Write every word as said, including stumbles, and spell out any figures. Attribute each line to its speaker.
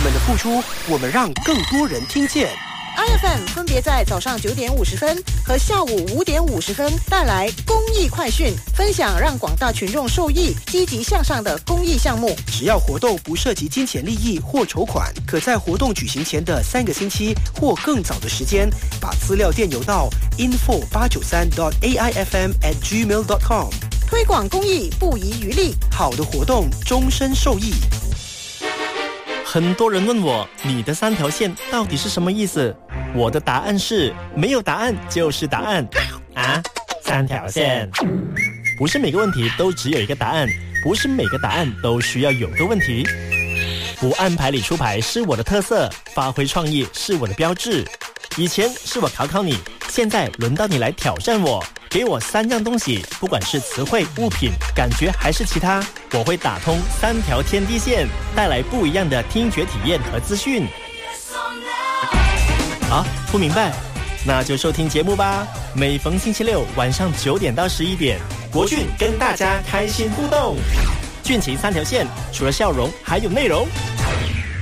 Speaker 1: 们的付出，我们让更多人听见。
Speaker 2: I F M 分别在早上九点五十分和下午五点五十分带来公益快讯，分享让广大群众受益、积极向上的公益项目。
Speaker 1: 只要活动不涉及金钱利益或筹款，可在活动举行前的三个星期或更早的时间，把资料电邮到 info 八九三 dot a i f m at gmail dot com。
Speaker 2: 推广公益不遗余力，
Speaker 1: 好的活动终身受益。
Speaker 3: 很多人问我，你的三条线到底是什么意思？我的答案是，没有答案就是答案。啊，三条线。不是每个问题都只有一个答案，不是每个答案都需要有个问题。不按牌理出牌是我的特色，发挥创意是我的标志。以前是我考考你，现在轮到你来挑战我。给我三样东西，不管是词汇、物品、感觉还是其他，我会打通三条天地线，带来不一样的听觉体验和资讯。啊，不明白？那就收听节目吧。每逢星期六晚上九点到十一点，国俊跟大家开心互动。俊情三条线，除了笑容，还有内容。